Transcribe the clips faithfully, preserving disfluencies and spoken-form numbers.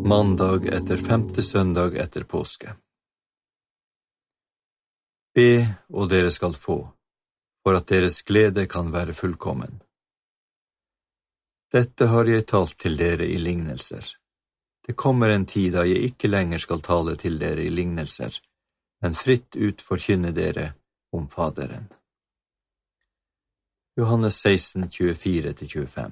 Mandag etter femte søndag etter påske. Be, og dere skal få, for at deres glede kan være fullkommen. Dette har jeg talt til dere i lignelser. Det kommer en tid da jeg ikke lenger skal tale til dere i lignelser, men fritt ut forkynne dere om Faderen. Johannes seksten, tjuefire til tjuefem.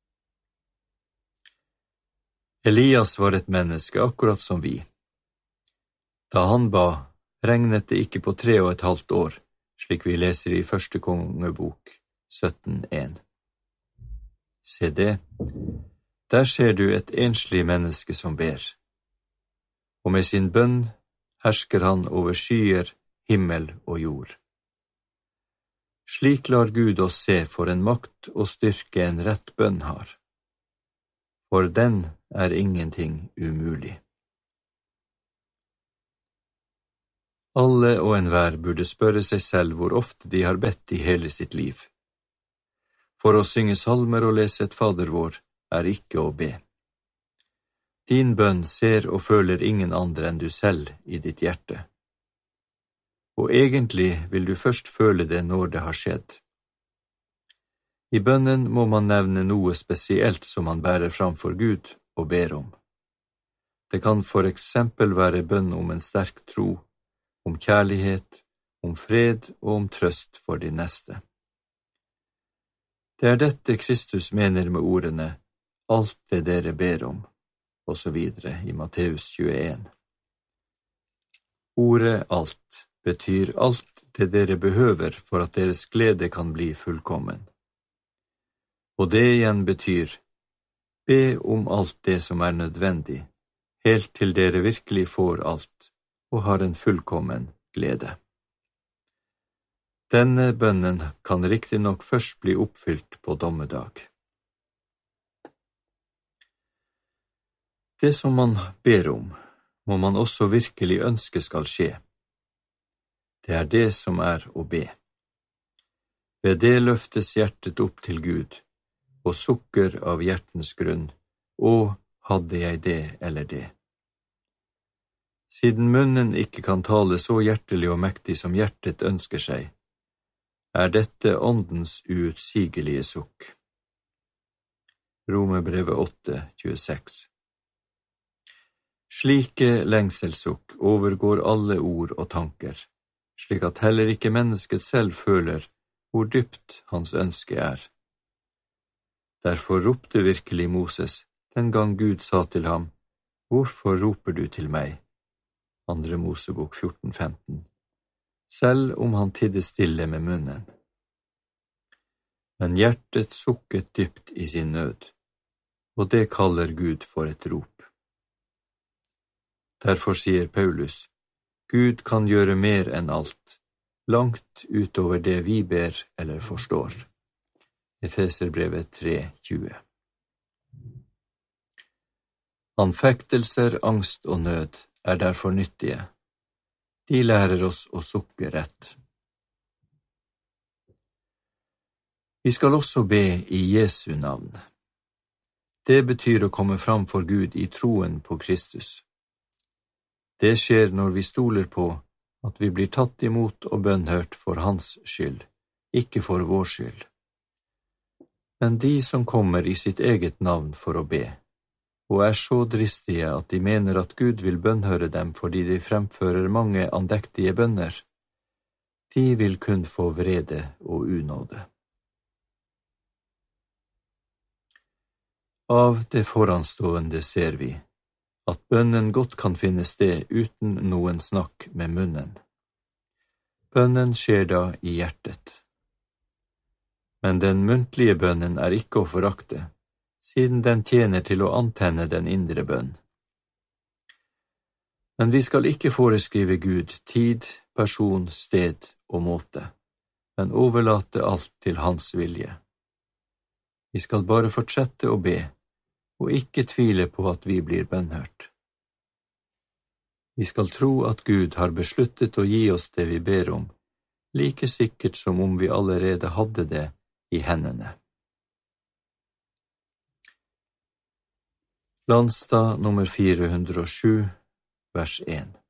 Elias var et menneske akkurat som vi. Da han ba, regnet det ikke på tre og et halvt år, slik vi leser i første kongebok sytten en. Se det, der ser du et enslig menneske som ber. Og med sin bønn hersker han over skyer, himmel og jord. Slik lar Gud oss se for en makt og styrke en rett bønn har. For den er ingenting umulig. Alle og enhver burde spørre seg selv hvor ofte de har bedt i hele sitt liv. For å synge salmer og lese et fadervår er ikke å be. Din bønn ser og føler ingen andre enn du selv i ditt hjerte. Og egentlig vil du først føle det når det har skjedd. I bønnen må man nevne noe spesielt som man bærer framfor Gud og ber om. Det kan for eksempel være bønn om en sterk tro, om kjærlighet, om fred og om trøst for de neste. Det er dette Kristus mener med ordene «alt det dere ber om», og så videre i Matteus tjueen. Ordet «alt» betyr alt det dere behøver for at deres glede kan bli fullkommen. Og det igjen betyr, be om alt det som er nødvendig, helt til dere virkelig får alt, og har en fullkommen glede. Denne bønnen kan riktig nok først bli oppfylt på dommedag. Det som man ber om, må man også virkelig ønske skal skje. Det er det som er å be. Ved det løftes hjertet opp til Gud, og sukker av hjertens grunn, og hadde jeg det eller det. Siden munnen ikke kan tale så hjertelig og mektig som hjertet ønsker seg, er dette åndens uutsigelige sukk. Romerbrevet åtte, tjueseks. Slike lengselsukk overgår alle ord og tanker, slik at heller ikke mennesket selv føler hvor dypt hans ønske er. Derfor ropte virkelig Moses, den gang Gud sa til ham, «Hvorfor roper du til meg?» Andre Mosebok fjorten femten. Selv om han tidde stille med munnen. Men hjertet sukket dypt i sin nød, og det kaller Gud for et rop. Derfor sier Paulus, Gud kan gjøre mer enn alt, langt utover det vi ber eller forstår. Efeserbrevet tre, tjue. Anfektelser, angst og nød er derfor nyttige. De lærer oss å sukke rett. Vi skal også be i Jesu navn. Det betyr å komme fram for Gud i troen på Kristus. Det skjer når vi stoler på at vi blir tatt imot og bønnhørt for hans skyld, ikke for vår skyld. Men de som kommer i sitt eget navn for å be, og er så dristige at de mener at Gud vil bønnhøre dem fordi de fremfører mange andektige bønner, de vil kun få vrede og unåde. Av det foranstående ser vi at bønnen godt kan finne sted uten noen snakk med munnen. Bønnen skjer da i hjertet. Men den muntlige bønnen er ikke å forakte, siden den tjener til å antenne den indre bønn. Men vi skal ikke foreskrive Gud tid, person, sted og måte, men overlate alt til hans vilje. Vi skal bare fortsette å be, og ikke tvile på at vi blir bønnhørt. Vi skal tro at Gud har besluttet å gi oss det vi ber om, like sikkert som om vi allerede hadde det i hendene. Landstad nummer fire hundre og sju, vers én.